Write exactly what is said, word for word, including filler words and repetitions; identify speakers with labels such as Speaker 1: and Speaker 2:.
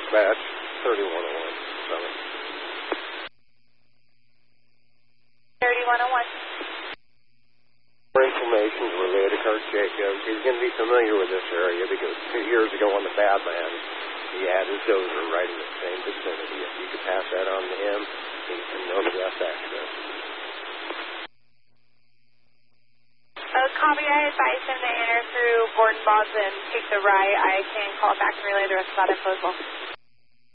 Speaker 1: dispatch, thirty-one oh one. Summit.
Speaker 2: thirty-one oh one.
Speaker 1: For information related to Kurt Jacobs, he's going to be familiar with this area because two years ago on the Badlands, he had his dozer right in the same vicinity. If you could pass that on to him, he can know the best access.
Speaker 2: Oh, copy. I advise him to enter through Borden Boston, take the right. I can call back and relay the rest of that info as well.